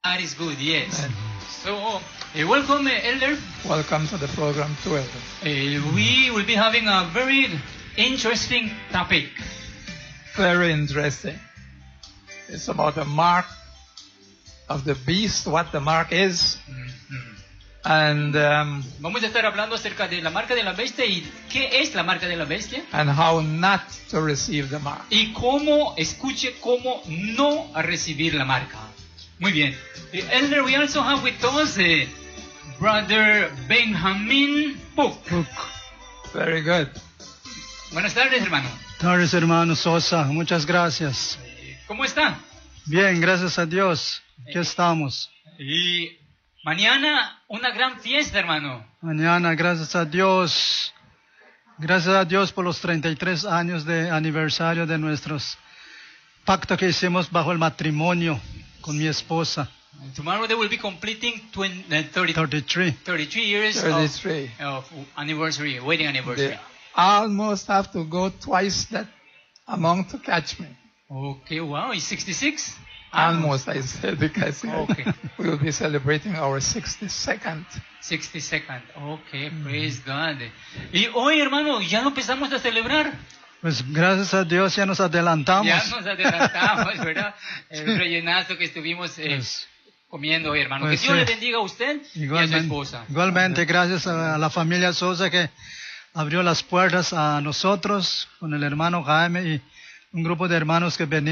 That is good, yes. So, welcome, Elder. Welcome to the program, too, Elder. We will be having a very interesting topic. Very interesting. It's about the mark of the beast, what the mark is. And Vamos a estar hablando acerca de la marca de la bestia y qué es la marca de la bestia. and how not to receive the mark. Y cómo, escuche, cómo no a recibir la marca. Muy bien. Elder, we also have with us Brother Benjamin Puck. Very good. Buenas tardes, hermano. Tardes, hermano Sosa, muchas gracias. ¿Cómo está? Bien, gracias a Dios. Aquí estamos. Y mañana una gran fiesta, hermano. Mañana, gracias a Dios. Gracias a Dios por los 33 años de aniversario de nuestros pactos que hicimos bajo el matrimonio con mi esposa. Tomorrow they will be completing 33 33. years 33. of anniversary, wedding anniversary. They almost have to go twice that amount to catch me. Okay, wow, it's 66? Almost, I said, because Okay. we will be celebrating our 62nd. 62nd. Okay, praise God. Y hoy, hermano, ya lo empezamos a celebrar. Pues gracias a Dios ya nos adelantamos. Ya nos adelantamos, ¿verdad? El rellenazo que estuvimos Pues, comiendo hoy, hermano. pues que Dios sí. le bendiga a usted y a su esposa. Igualmente, gracias a la familia Sosa que abrió las puertas a nosotros con el hermano Jaime y un grupo de hermanos que venimos.